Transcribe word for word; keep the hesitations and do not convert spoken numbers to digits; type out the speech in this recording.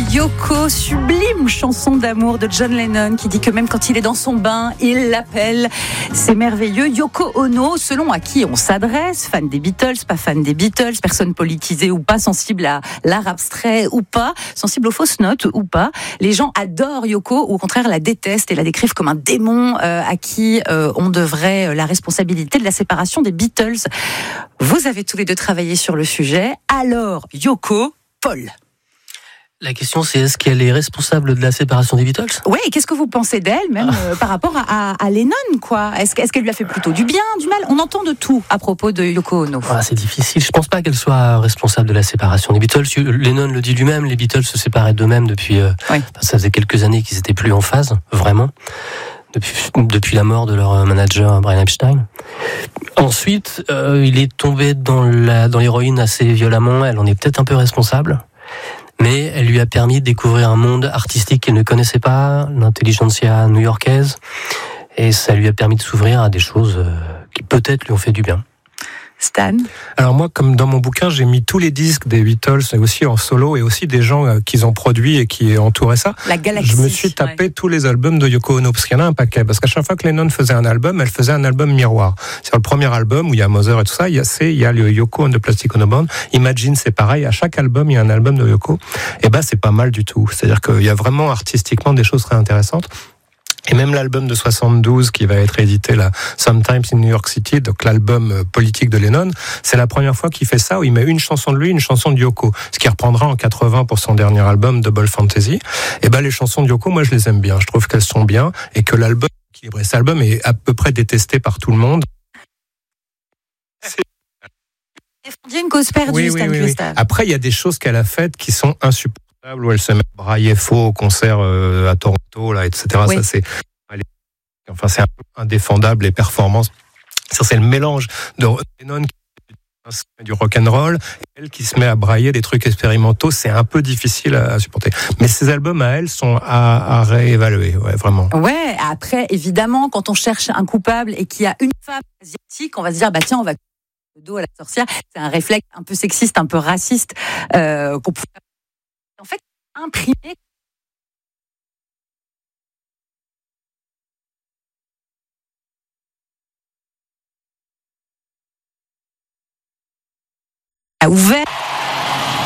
Yoko, sublime chanson d'amour de John Lennon qui dit que même quand il est dans son bain, il l'appelle. C'est merveilleux. Yoko Ono, selon à qui on s'adresse, fan des Beatles, pas fan des Beatles, personne politisée ou pas, sensible à l'art abstrait ou pas, sensible aux fausses notes ou pas, les gens adorent Yoko ou au contraire la détestent et la décrivent comme un démon euh, à qui euh, on devrait la responsabilité de la séparation des Beatles. Vous avez tous les deux travaillé sur le sujet. Alors, Yoko, Paul. La question, c'est est-ce qu'elle est responsable de la séparation des Beatles ? Oui, et qu'est-ce que vous pensez d'elle, même euh, par rapport à, à, à Lennon, quoi ? Est-ce, est-ce qu'elle lui a fait plutôt du bien, du mal ? On entend de tout à propos de Yoko Ono. Ah, c'est difficile. Je pense pas qu'elle soit responsable de la séparation des Beatles. Lennon le dit lui-même, les Beatles se séparaient d'eux-mêmes depuis... Euh, oui. Ça faisait quelques années qu'ils n'étaient plus en phase, vraiment. Depuis, depuis la mort de leur manager Brian Epstein. Ensuite, euh, il est tombé dans, la, dans l'héroïne assez violemment. Elle en est peut-être un peu responsable. Mais elle lui a permis de découvrir un monde artistique qu'il ne connaissait pas, l'intelligentsia new-yorkaise, et ça lui a permis de s'ouvrir à des choses qui peut-être lui ont fait du bien. Stan ? Alors moi, comme dans mon bouquin, j'ai mis tous les disques des Beatles, et aussi en solo, et aussi des gens euh, qu'ils ont produits et qui entouraient ça. La galaxie. Je me suis tapé ouais. tous les albums de Yoko Ono, parce qu'il y en a un paquet. Parce qu'à chaque fois que Lennon faisait un album, elle faisait un album miroir. C'est le premier album où il y a Mother et tout ça, il y a, c'est, il y a le Yoko on the Plastic Ono Band. Imagine, c'est pareil. À chaque album, il y a un album de Yoko. Et ben, c'est pas mal du tout. C'est-à-dire qu'il y a vraiment artistiquement des choses très intéressantes. Et même l'album de soixante-douze qui va être édité là, Sometimes in New York City, donc l'album politique de Lennon, c'est la première fois qu'il fait ça, où il met une chanson de lui, une chanson de Yoko, ce qu'il reprendra en quatre-vingts pour son dernier album, Double Fantasy. Et ben les chansons de Yoko, moi je les aime bien, je trouve qu'elles sont bien, et que l'album, cet album est à peu près détesté par tout le monde. C'est... Il y a une cause perdue, oui, Stan oui, oui, oui. Après, il y a des choses qu'elle a faites qui sont insupportables, où elle se met à brailler faux au concert euh, à Toronto, là, et cetera. Oui. Ça, c'est, enfin, c'est un peu indéfendable, les performances. Ça, c'est le mélange de Lennon qui du rock'n'roll, et elle qui se met à brailler des trucs expérimentaux, c'est un peu difficile à, à supporter. Mais ces albums à elle sont à, à réévaluer, ouais, vraiment. Ouais, après, évidemment, quand on cherche un coupable et qu'il y a une femme asiatique, on va se dire, bah tiens, on va le dos à la sorcière. C'est un réflexe un peu sexiste, un peu raciste, euh, qu'on pouvait en fait imprimer. A ouvert